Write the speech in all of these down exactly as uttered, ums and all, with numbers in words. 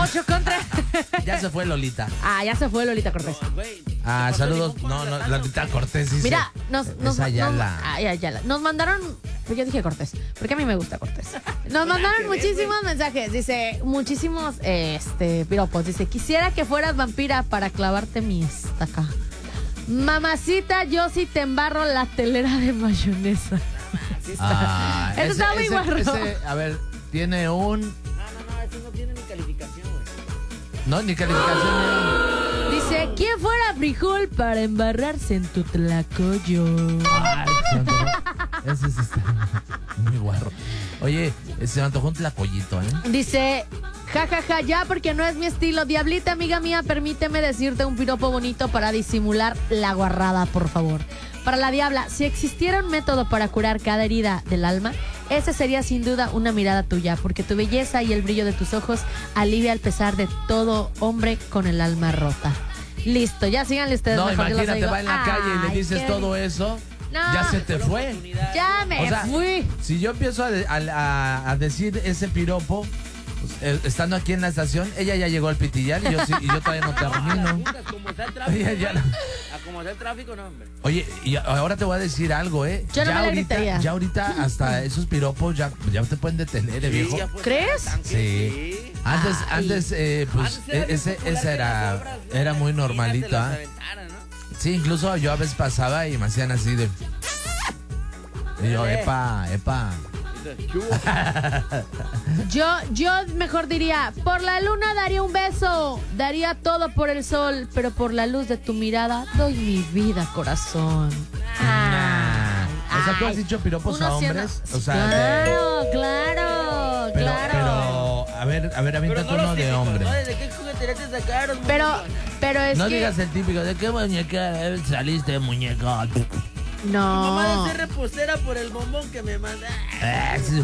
ocho contra. Ya se fue Lolita. Ah, ya se fue Lolita Cortés. Ah, saludos. No, no, Lolita Cortés. Sí, Mira, nos, nos, es Ayala. nos, ay, Ayala. Nos mandaron, pues yo dije Cortés, porque a mí me gusta Cortés. Nos mandaron muchísimos mensajes, dice, muchísimos este piropos. Dice, quisiera que fueras vampira para clavarte mi estaca. Mamacita, yo sí te embarro la telera de mayonesa. Ah, Eso está muy guarro. ese, a ver, tiene un... No, no, no, eso no tiene ni calificación, güey. No, ni calificación. Dice, ¿quién fuera frijol para embarrarse en tu tlacoyo? Ay, santo, ese sí está muy guarro. Oye, se me antojó un tlacoyito, ¿eh? Dice, jajaja, ja, ja, ya porque no es mi estilo. Diablita, amiga mía, permíteme decirte un piropo bonito para disimular la guarrada, por favor. Para la Diabla, si existiera un método para curar cada herida del alma, ese sería sin duda una mirada tuya, porque tu belleza y el brillo de tus ojos alivia el pesar de todo hombre con el alma rota. Listo, ya síganle ustedes. No, mejor, imagínate, va en la calle y le Ay, dices qué... todo eso, No, ya se te fue. Ya me O sea, fui. Si yo empiezo a, a, a decir ese piropo, pues, eh, estando aquí en la estación, ella ya llegó al pitillar y yo, sí, y yo todavía no termino. Como está el tráfico, Ella ya no. a como está el tráfico, no, hombre. Oye, y ahora te voy a decir algo, ¿eh? Yo no ya, me le ahorita, gritaría. ya ahorita hasta esos piropos ya, ya te pueden detener, ¿eh, viejo? ya fue ¿Crees? tanque, Sí. Antes, Ay. antes, eh, pues, Antes era e- bien ese, popular ese que era, las obras, ¿no? era muy Las normalito, minas ¿ah? te las aventaran, ¿no? Sí, incluso yo a veces pasaba y me hacían así de... Y yo, epa, epa. Yo, yo mejor diría, por la luna daría un beso, daría todo por el sol, pero por la luz de tu mirada doy mi vida, corazón. Nah. O sea, tú has ay. dicho piropos Uno a sí, hombres. uno- O sea, de- claro, claro, pero, claro. pero, a ver, a ver, aviéntate uno de típicos, hombre. ¿no? ¿De qué juguetería te sacaron? Pero, muñeco? pero es No que digas el típico, ¿de qué muñeca eh, saliste, muñeca? Mi mamá no, de ser repostera por el bombón que me manda. Eh, sí.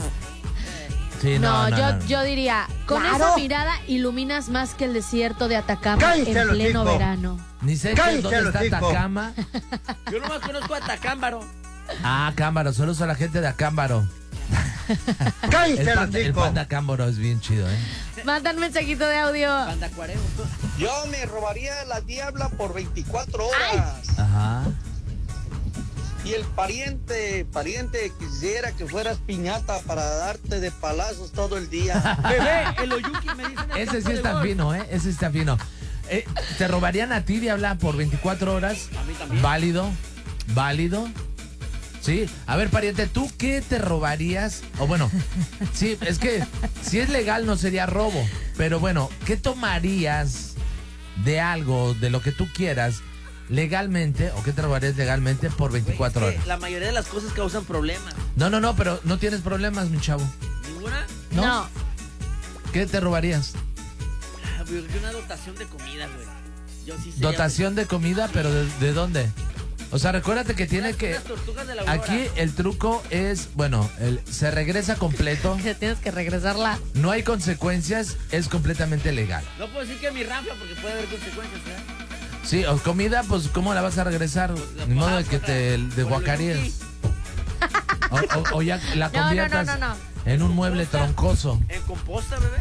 Sí, no, no, no, yo, no. yo diría, con Claro. esa mirada iluminas más que el desierto de Atacama Cállate, en los pleno hijos. verano. Ni sé Cállate, dónde los está hijos. Atacama. Yo nomás conozco a Tacámbaro. Ah, Cámbaro, solo a la gente de Acámbaro. El ¡Cállate, los panda, el hijos! panda Cámbaro es bien chido, ¿eh? Manda un mensajito de audio. Panda Cuareo. Yo me robaría la diabla por veinticuatro horas. Ajá. Y el pariente, pariente, quisiera que fueras piñata para darte de palazos todo el día. Bebé, el Oyuki me dicen el Ese campo sí de está golf. fino, ¿eh? Ese está fino. Eh, ¿Te robarían a ti, Diabla, por veinticuatro horas? A mí también. ¿Válido? ¿Válido? Sí. A ver, pariente, ¿tú qué te robarías? O bueno, sí, es que si es legal no sería robo. Pero bueno, ¿qué tomarías de algo, de lo que tú quieras, legalmente, o qué te robarías legalmente por veinticuatro Güey, es horas? que la mayoría de las cosas causan problemas. No, no, no, pero no tienes problemas, mi chavo. ¿Ninguna? ¿No? No. ¿Qué te robarías? Ah, güey, una dotación de comida, güey. Yo sí sería- Dotación de comida, pero ¿de, de dónde? O sea, recuérdate que tiene Unas- que... unas tortugas de la Aurora. Aquí el truco es, bueno, el, se regresa completo, Que tienes que regresarla. no hay consecuencias, es completamente legal. No puedo decir que mi ranfla porque puede haber consecuencias, ¿verdad? Sí, o comida, pues ¿cómo la vas a regresar? la Ni modo de paso, que te por el desguacarías. Yuki. O, o- o ya la No, no, conviertas no, no, no. en un mueble troncoso. En composta, bebé.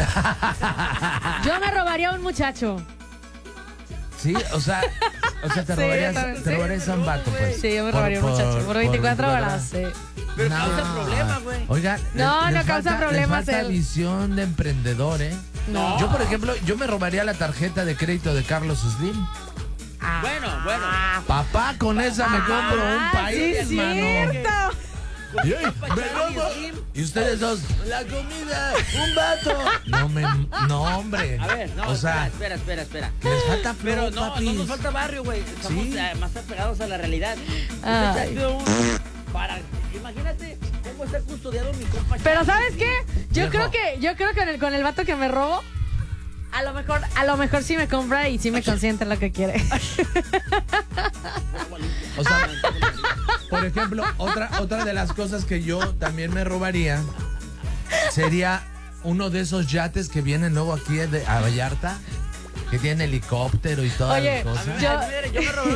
Yo me robaría a un muchacho. Sí, o sea, o sea, te Sí, robarías, yo también, te sí, robarías a un vato, pues. Sí, yo me Por- robaría a un por- muchacho. Por veinticuatro horas, sí. Pero No. causa problemas, güey. Oiga, No, les- no les causa falta- problemas Les falta él. visión de emprendedor, ¿eh? No. Yo, por ejemplo, yo me robaría la tarjeta de crédito de Carlos Slim. Ah. Bueno, bueno. Papá, con esa me compro un Ah, país, sí, mano. cierto. Y, ey, me robo. Y ustedes dos, la comida, un vato. No me, no, hombre. A ver, no, o sea, espera, espera, espera, que les falta flow, Pero no, papis. no nos falta barrio, güey. Estamos Sí. eh, más apegados a la realidad. Ay. Echaste un- Para, imagínate cómo está custodiado mi compa. Pero Charlie. ¿sabes qué? Yo Viejo. creo que, yo creo que con el, con el vato que me robo, a lo mejor, a lo mejor sí me compra y sí me consiente lo que quiere. O sea, por ejemplo, otra, otra de las cosas que yo también me robaría sería uno de esos yates que vienen luego aquí de, a Vallarta, que tiene helicóptero y todas Oye, las cosas. A mí me- Yo- a mí me- yo me robé